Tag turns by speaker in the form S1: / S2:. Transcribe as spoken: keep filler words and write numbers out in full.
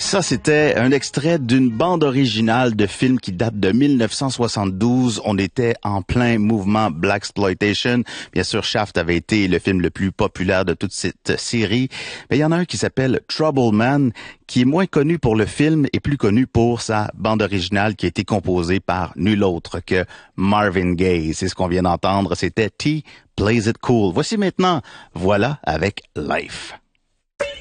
S1: Ça, c'était un extrait d'une bande originale de film qui date de mille neuf cent soixante-douze. On était en plein mouvement Blaxploitation. Bien sûr, Shaft avait été le film le plus populaire de toute cette série. Mais il y en a un qui s'appelle Trouble Man, qui est moins connu pour le film et plus connu pour sa bande originale qui a été composée par nul autre que Marvin Gaye. C'est ce qu'on vient d'entendre. C'était T Plays It Cool. Voici maintenant Voilà avec Life.